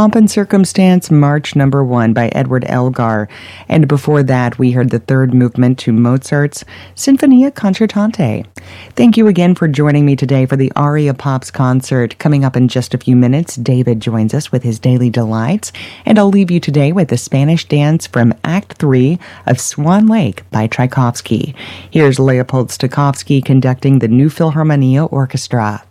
Pomp and Circumstance, March Number 1 by Edward Elgar. And before that, we heard the third movement to Mozart's Sinfonia Concertante. Thank you again for joining me today for the Aria Pops concert. Coming up in just a few minutes, David joins us with his Daily Delights, and I'll leave you today with the Spanish dance from Act 3 of Swan Lake by Tchaikovsky. Here's Leopold Stokowski conducting the New Philharmonia Orchestra.